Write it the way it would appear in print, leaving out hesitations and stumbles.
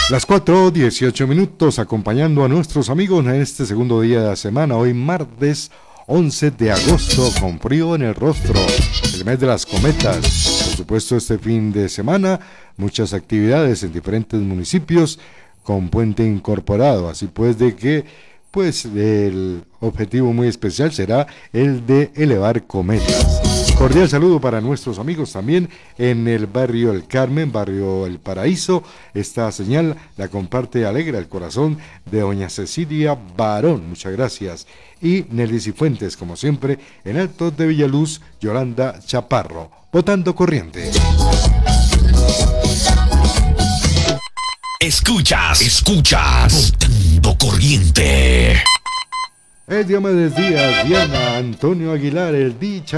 Las 4:18 acompañando a nuestros amigos en este segundo día de la semana, hoy martes 11 de agosto, con frío en el rostro, el mes de las cometas. Por supuesto, este fin de semana, muchas actividades en diferentes municipios con puente incorporado, así pues de que el objetivo muy especial será el de elevar cometas. Cordial saludo para nuestros amigos también en el barrio El Carmen, barrio El Paraíso. Esta señal la comparte alegra el corazón de doña Cecilia Barón, muchas gracias. Y Nelly Cifuentes, como siempre, en Altos de Villaluz, Yolanda Chaparro, botando corriente. Escuchas, botando corriente. Diomedes Díaz, Diana, Antonio Aguilar, el dicha.